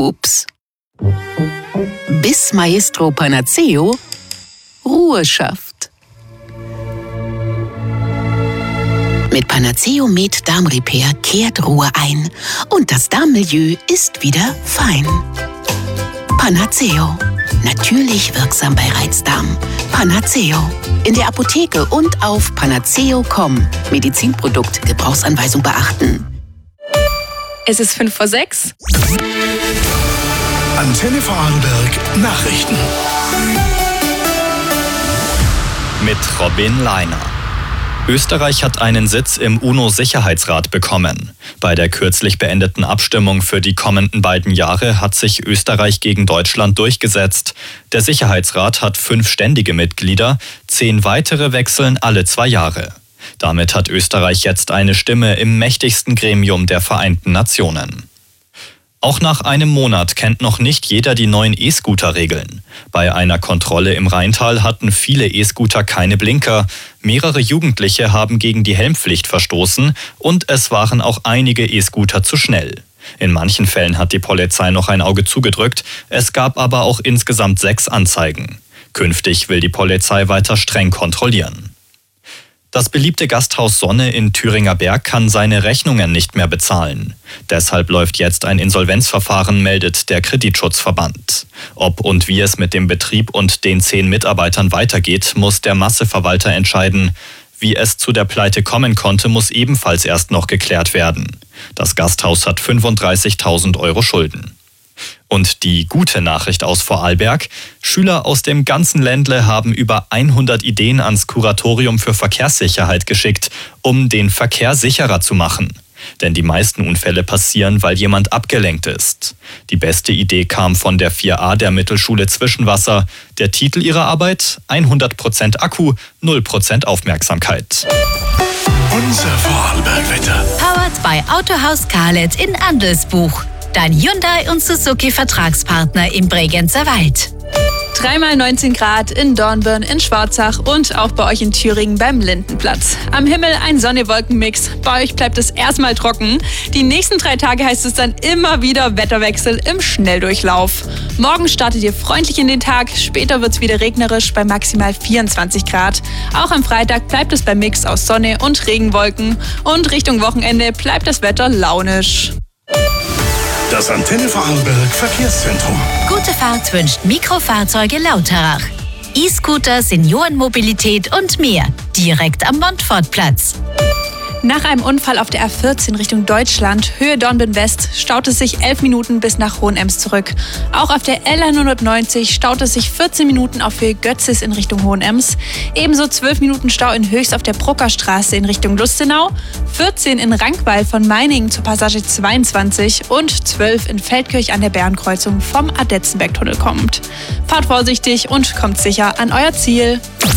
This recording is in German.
Ups. Bis Maestro Panaceo Ruhe schafft. Mit Panaceo Med Darmrepair kehrt Ruhe ein und das Darmmilieu ist wieder fein. Panaceo. Natürlich wirksam bei Reizdarm. Panaceo. In der Apotheke und auf panaceo.com. Medizinprodukt, Gebrauchsanweisung beachten. Es ist 5:06. Antenne Vorarlberg Nachrichten. Mit Robin Leiner. Österreich hat einen Sitz im UNO-Sicherheitsrat bekommen. Bei der kürzlich beendeten Abstimmung für die kommenden beiden Jahre hat sich Österreich gegen Deutschland durchgesetzt. Der Sicherheitsrat hat 5 ständige Mitglieder, 10 weitere wechseln alle 2 Jahre. Damit hat Österreich jetzt eine Stimme im mächtigsten Gremium der Vereinten Nationen. Auch nach einem Monat kennt noch nicht jeder die neuen E-Scooter-Regeln. Bei einer Kontrolle im Rheintal hatten viele E-Scooter keine Blinker. Mehrere Jugendliche haben gegen die Helmpflicht verstoßen und es waren auch einige E-Scooter zu schnell. In manchen Fällen hat die Polizei noch ein Auge zugedrückt. Es gab aber auch insgesamt 6 Anzeigen. Künftig will die Polizei weiter streng kontrollieren. Das beliebte Gasthaus Sonne in Thüringer Berg kann seine Rechnungen nicht mehr bezahlen. Deshalb läuft jetzt ein Insolvenzverfahren, meldet der Kreditschutzverband. Ob und wie es mit dem Betrieb und den 10 Mitarbeitern weitergeht, muss der Masseverwalter entscheiden. Wie es zu der Pleite kommen konnte, muss ebenfalls erst noch geklärt werden. Das Gasthaus hat 35.000 Euro Schulden. Und die gute Nachricht aus Vorarlberg: Schüler aus dem ganzen Ländle haben über 100 Ideen ans Kuratorium für Verkehrssicherheit geschickt, um den Verkehr sicherer zu machen. Denn die meisten Unfälle passieren, weil jemand abgelenkt ist. Die beste Idee kam von der 4a der Mittelschule Zwischenwasser. Der Titel ihrer Arbeit: 100% Akku, 0% Aufmerksamkeit. Unser Vorarlberg-Wetter. Powered by Autohaus Karlet in Andelsbuch. Dein Hyundai und Suzuki Vertragspartner im Bregenzer Wald. 3x19 Grad in Dornbirn, in Schwarzach und auch bei euch in Thüringen beim Lindenplatz. Am Himmel ein Sonne-Wolken-Mix. Bei euch bleibt es erstmal trocken. Die nächsten 3 Tage heißt es dann immer wieder Wetterwechsel im Schnelldurchlauf. Morgen startet ihr freundlich in den Tag, später wird es wieder regnerisch bei maximal 24 Grad. Auch am Freitag bleibt es beim Mix aus Sonne und Regenwolken. Und Richtung Wochenende bleibt das Wetter launisch. Das Antenne Vorarlberg Verkehrszentrum. Gute Fahrt wünscht Mikrofahrzeuge Lauterach. E-Scooter, Seniorenmobilität und mehr. Direkt am Montfortplatz. Nach einem Unfall auf der A14 Richtung Deutschland, Höhe Dornbirn West, staut es sich 11 Minuten bis nach Hohenems zurück. Auch auf der L190 staut es sich 14 Minuten auf Höhe Götzis in Richtung Hohenems. Ebenso 12 Minuten Stau in Höchst auf der Bruckerstraße in Richtung Lustenau, 14 in Rankweil von Meiningen zur Passage 22 und 12 in Feldkirch an der Bärenkreuzung vom Adetzenbergtunnel kommt. Fahrt vorsichtig und kommt sicher an euer Ziel.